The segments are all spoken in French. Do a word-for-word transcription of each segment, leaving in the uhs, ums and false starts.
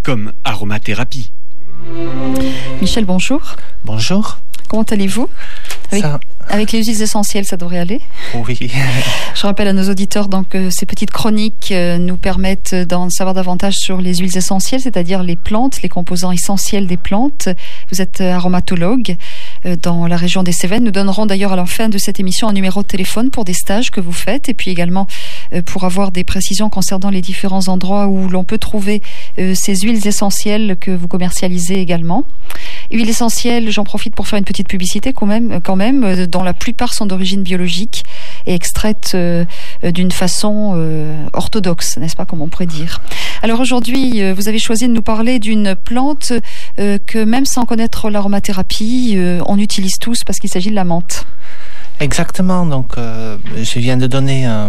comme aromathérapie. Michel, bonjour. Bonjour. Comment allez-vous ? Avec, ça... avec les huiles essentielles, ça devrait aller ? Oui. Je rappelle à nos auditeurs donc, que ces petites chroniques euh, nous permettent d'en savoir davantage sur les huiles essentielles, c'est-à-dire les plantes, les composants essentiels des plantes. Vous êtes aromatologue euh, dans la région des Cévennes. Nous donnerons d'ailleurs à la fin de cette émission un numéro de téléphone pour des stages que vous faites et puis également euh, pour avoir des précisions concernant les différents endroits où l'on peut trouver euh, ces huiles essentielles que vous commercialisez également. Huiles essentielles, j'en profite pour faire une petite publicité quand même, quand même dont la plupart sont d'origine biologique et extraites euh, d'une façon euh, orthodoxe, n'est-ce pas, comme on pourrait dire. Alors aujourd'hui, euh, vous avez choisi de nous parler d'une plante euh, que même sans connaître l'aromathérapie, euh, on utilise tous parce qu'il s'agit de la menthe. Exactement, donc euh, je viens de donner un...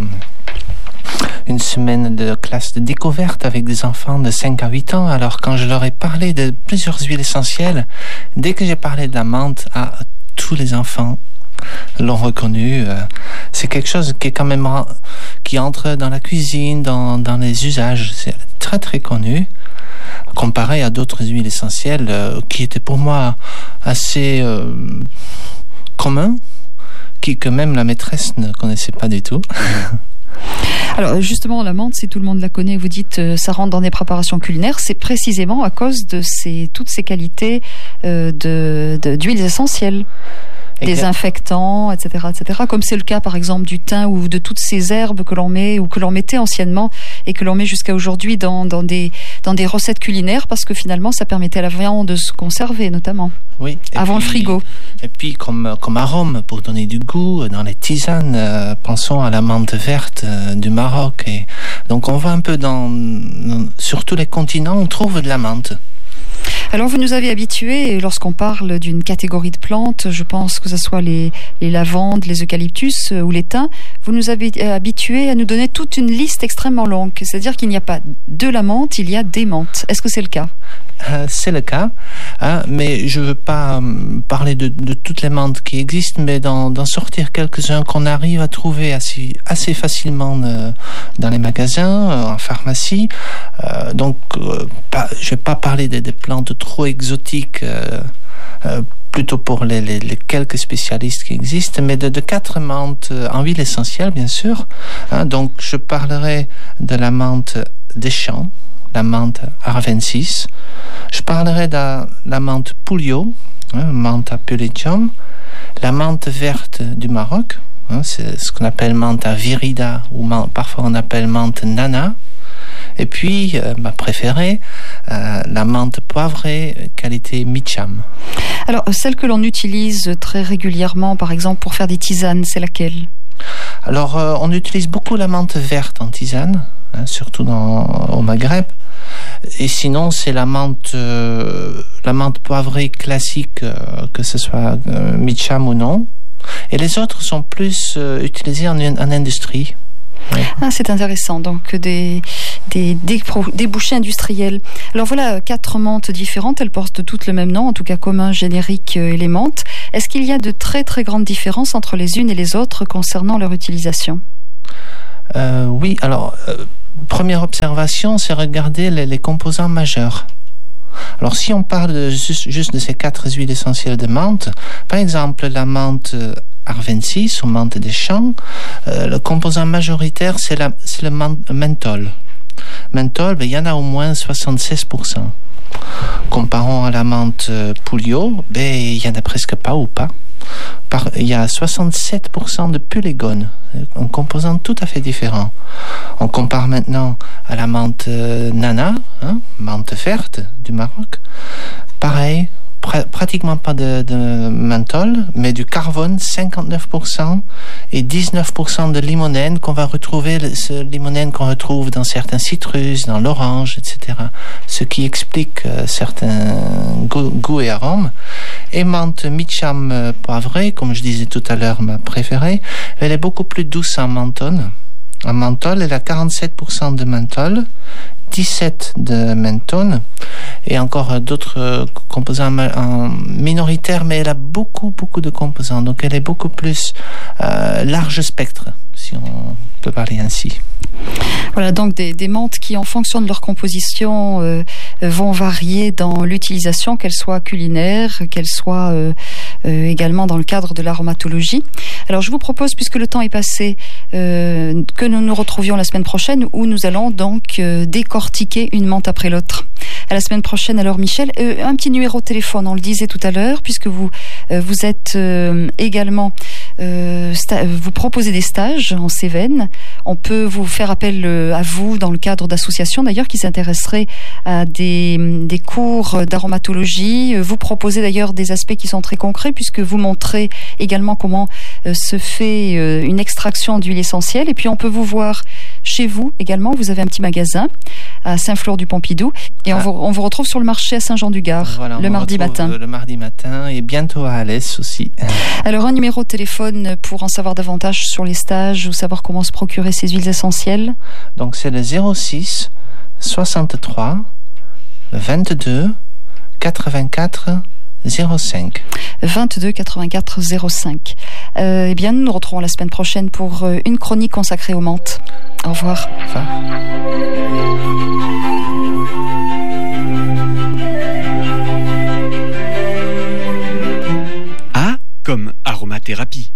une semaine de classe de découverte avec des enfants de cinq à huit ans. Alors quand je leur ai parlé de plusieurs huiles essentielles, dès que j'ai parlé de la menthe, à tous les enfants l'ont reconnu. C'est quelque chose qui est quand même qui entre dans la cuisine, dans, dans les usages. C'est très très connu, comparé à d'autres huiles essentielles euh, qui étaient pour moi assez euh, communs, qui que même la maîtresse ne connaissait pas du tout. Alors justement, la menthe, si tout le monde la connaît, vous dites euh, ça rentre dans des préparations culinaires, c'est précisément à cause de ces, toutes ces qualités euh, de, de, d'huiles essentielles. Désinfectants, et cetera, et cetera. Comme c'est le cas, par exemple, du thym ou de toutes ces herbes que l'on met ou que l'on mettait anciennement et que l'on met jusqu'à aujourd'hui dans, dans, des, dans des recettes culinaires parce que finalement, ça permettait à la viande de se conserver, notamment. Oui. Avant puis, le frigo. Et puis, comme, comme arôme, pour donner du goût, dans les tisanes, euh, pensons à la menthe verte euh, du Maroc. Et donc, on va un peu dans, dans... Sur tous les continents, on trouve de la menthe. Alors vous nous avez habitués, lorsqu'on parle d'une catégorie de plantes, je pense que ce soit les, les lavandes, les eucalyptus ou les thym, vous nous avez habitués à nous donner toute une liste extrêmement longue. C'est-à-dire qu'il n'y a pas de la menthe, il y a des menthes. Est-ce que c'est le cas ? Euh, c'est le cas, hein, mais je ne veux pas euh, parler de, de toutes les menthes qui existent, mais d'en, d'en sortir quelques-uns qu'on arrive à trouver assez, assez facilement euh, dans les magasins, euh, en pharmacie. Euh, donc, euh, pas, je ne vais pas parler des, des plantes trop exotiques, euh, euh, plutôt pour les, les, les quelques spécialistes qui existent, mais de, de quatre menthes en huile essentielle, bien sûr. Hein, donc, je parlerai de la menthe des champs, la menthe arvensis. Je parlerai de la menthe Pulio, hein, Mentha pullicium, la menthe verte du Maroc, hein, c'est ce qu'on appelle Mentha virida ou man, parfois on appelle menthe nana. Et puis, euh, ma préférée, euh, la menthe poivrée qualité Mitcham. Alors, celle que l'on utilise très régulièrement, par exemple, pour faire des tisanes, c'est laquelle ? Alors, euh, on utilise beaucoup la menthe verte en tisane, hein, surtout dans, au Maghreb. Et sinon, c'est la menthe, euh, la menthe poivrée classique, euh, que ce soit euh, Mitcham ou non. Et les autres sont plus euh, utilisés en, en industrie. Oui. Ah, c'est intéressant. Donc, des, des, des débouchés industriels. Alors voilà, quatre menthes différentes. Elles portent toutes le même nom, en tout cas commun, générique, euh, et les menthes. Est-ce qu'il y a de très très grandes différences entre les unes et les autres concernant leur utilisation ? euh, Oui, alors... Euh, Première observation, c'est regarder les, les composants majeurs. Alors, si on parle de, juste, juste de ces quatre huiles essentielles de menthe, par exemple, la menthe arvensis ou menthe des champs, euh, le composant majoritaire, c'est, la, c'est le menthol. Menthol, ben, il y en a au moins soixante-seize pour cent. Comparons à la menthe Pulio, ben, il n'y en a presque pas ou pas. Par, il y a soixante-sept pour cent de pulégone, un composant tout à fait différent. On compare maintenant à la menthe euh, nana, hein, menthe verte du Maroc. Pareil, pr- pratiquement pas de, de menthol, mais du carbone, cinquante-neuf pour cent, et dix-neuf pour cent de limonène qu'on va retrouver, ce limonène qu'on retrouve dans certains citrus, dans l'orange, et cetera. Ce qui explique euh, certains goûts, goûts et arômes. Et menthe Mitcham euh, poivrée, comme je disais tout à l'heure, ma préférée, elle est beaucoup plus douce en menthol. En menthol, elle a quarante-sept pour cent de menthol, dix-sept pour cent de menthone, et encore d'autres composants en minoritaire, mais elle a beaucoup, beaucoup de composants. Donc, elle est beaucoup plus euh, large spectre, si on peut parler ainsi. Voilà, donc des, des menthes qui, en fonction de leur composition, euh, vont varier dans l'utilisation, qu'elle soit culinaire, qu'elle soit euh, euh, également dans le cadre de l'aromatologie. Alors je vous propose, puisque le temps est passé, euh, que nous nous retrouvions la semaine prochaine, où nous allons donc euh, décortiquer une menthe après l'autre. À la semaine prochaine, alors Michel, euh, un petit numéro de téléphone, on le disait tout à l'heure, puisque vous, euh, vous êtes euh, également, euh, sta- vous proposez des stages en Cévennes. On peut vous faire appel euh, à vous dans le cadre d'associations d'ailleurs qui s'intéresseraient à des, des cours d'aromatologie. Vous proposez d'ailleurs des aspects qui sont très concrets, puisque vous montrez également comment euh, se fait euh, une extraction d'huile essentielle. Et puis on peut vous voir chez vous également. Vous avez un petit magasin à Saint-Flour-du-Pompidou. Et ah. on, vous, on vous retrouve sur le marché à Saint-Jean-du-Gard, voilà, le mardi matin. Le mardi matin et bientôt à Alès aussi. Alors un numéro de téléphone pour en savoir davantage sur les stages ou savoir comment se procurer ces huiles essentielles. Donc c'est le zéro six soixante-trois vingt-deux quatre-vingt-quatre zéro cinq. vingt-deux quatre-vingt-quatre zéro cinq. Euh, eh bien, nous nous retrouvons la semaine prochaine pour euh, une chronique consacrée aux menthes. Au revoir. Au revoir. A comme aromathérapie.